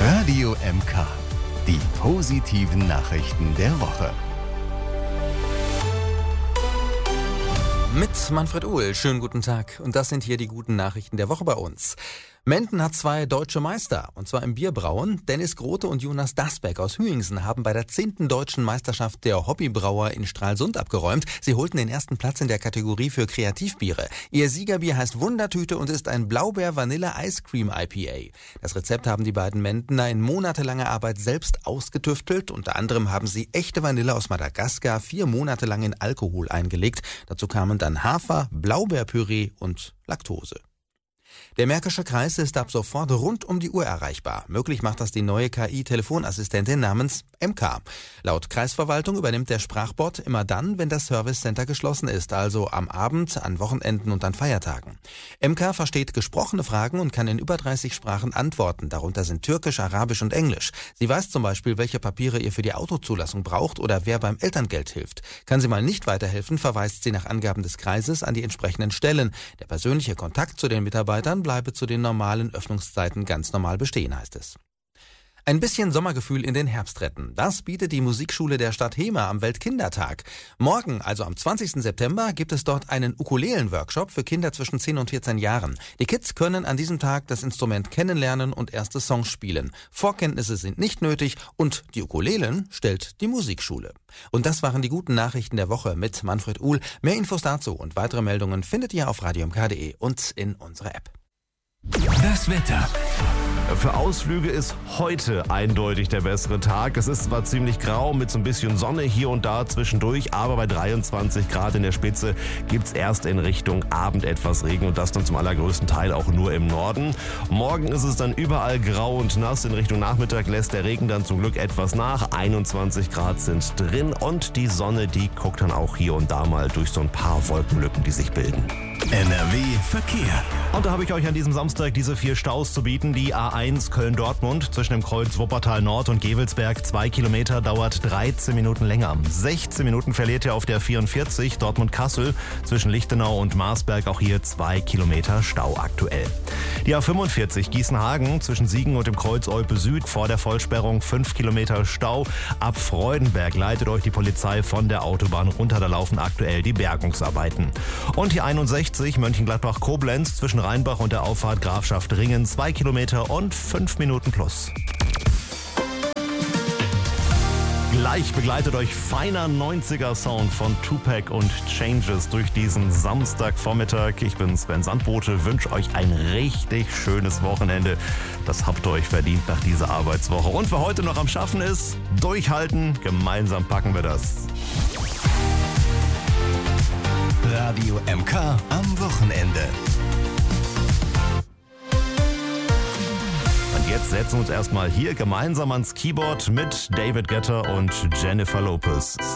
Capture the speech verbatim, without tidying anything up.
Radio M K. Die positiven Nachrichten der Woche. Mit Manfred Uhl, schönen guten Tag. Und das sind hier die guten Nachrichten der Woche bei uns. Menden hat zwei deutsche Meister, und zwar im Bierbrauen. Dennis Grote und Jonas Dasbeck aus Hüingsen haben bei der zehnten deutschen Meisterschaft der Hobbybrauer in Stralsund abgeräumt. Sie holten den ersten Platz in der Kategorie für Kreativbiere. Ihr Siegerbier heißt Wundertüte und ist ein Blaubeer-Vanille-Ice-Cream-I P A. Das Rezept haben die beiden Mendener in monatelanger Arbeit selbst ausgetüftelt. Unter anderem haben sie echte Vanille aus Madagaskar vier Monate lang in Alkohol eingelegt. Dazu kamen dann Hafer, Blaubeerpüree und Laktose. Der Märkische Kreis ist ab sofort rund um die Uhr erreichbar. Möglich macht das die neue K I-Telefonassistentin namens M K. Laut Kreisverwaltung übernimmt der Sprachbot immer dann, wenn das Service Center geschlossen ist, also am Abend, an Wochenenden und an Feiertagen. M K versteht gesprochene Fragen und kann in über dreißig Sprachen antworten. Darunter sind Türkisch, Arabisch und Englisch. Sie weiß zum Beispiel, welche Papiere ihr für die Autozulassung braucht oder wer beim Elterngeld hilft. Kann sie mal nicht weiterhelfen, verweist sie nach Angaben des Kreises an die entsprechenden Stellen. Der persönliche Kontakt zu den Mitarbeitern bleibe zu den normalen Öffnungszeiten ganz normal bestehen, heißt es. Ein bisschen Sommergefühl in den Herbst retten. Das bietet die Musikschule der Stadt Hemer am Weltkindertag. Morgen, also am zwanzigsten September, gibt es dort einen Ukulelen-Workshop für Kinder zwischen zehn und vierzehn Jahren. Die Kids können an diesem Tag das Instrument kennenlernen und erste Songs spielen. Vorkenntnisse sind nicht nötig und die Ukulelen stellt die Musikschule. Und das waren die guten Nachrichten der Woche mit Manfred Uhl. Mehr Infos dazu und weitere Meldungen findet ihr auf radio m k punkt de und in unserer App. Das Wetter. Für Ausflüge ist heute eindeutig der bessere Tag. Es ist zwar ziemlich grau mit so ein bisschen Sonne hier und da zwischendurch, aber bei dreiundzwanzig Grad in der Spitze gibt's erst in Richtung Abend etwas Regen und das dann zum allergrößten Teil auch nur im Norden. Morgen ist es dann überall grau und nass. In Richtung Nachmittag lässt der Regen dann zum Glück etwas nach. einundzwanzig Grad sind drin und die Sonne, die guckt dann auch hier und da mal durch so ein paar Wolkenlücken, die sich bilden. N R W Verkehr. Und da habe ich euch an diesem Samstag diese vier Staus zu bieten. Die A eins Köln-Dortmund zwischen dem Kreuz Wuppertal Nord und Gevelsberg. Zwei Kilometer dauert dreizehn Minuten länger. sechzehn Minuten verliert ihr auf der vierundvierzig Dortmund-Kassel zwischen Lichtenau und Marsberg. Auch hier zwei Kilometer Stau aktuell. Die A fünfundvierzig Gießen-Hagen zwischen Siegen und dem Kreuz Olpe Süd vor der Vollsperrung fünf Kilometer Stau. Ab Freudenberg leitet euch die Polizei von der Autobahn runter. Da laufen aktuell die Bergungsarbeiten. Und die einundsechzig Mönchengladbach-Koblenz zwischen Rheinbach und der Auffahrt Grafschaft Ringen zwei Kilometer und fünf Minuten plus. Gleich begleitet euch feiner neunziger Sound von Tupac und Changes durch diesen Samstagvormittag. Ich bin Sven Sandbote, wünsche euch ein richtig schönes Wochenende. Das habt ihr euch verdient nach dieser Arbeitswoche. Und wer heute noch am Schaffen ist, durchhalten, gemeinsam packen wir das. Radio M K am Wochenende. Und jetzt setzen wir uns erstmal hier gemeinsam ans Keyboard mit David Guetta und Jennifer Lopez.